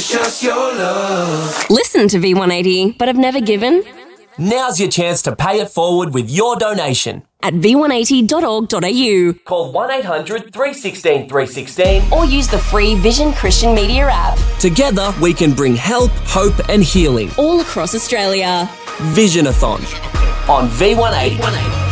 just your love. Listen to V180, but have never given? Now's your chance to pay it forward with your donation. At v180.org.au. Call 1800 316 316 Or use the free Vision Christian Media app. Together, we can bring help, hope and healing All across Australia. Visionathon on V180.